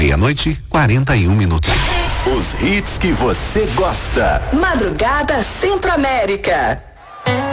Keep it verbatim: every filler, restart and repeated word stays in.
Meia-noite, quarenta e um minutos. Os hits que você gosta. Madrugada Centro-América.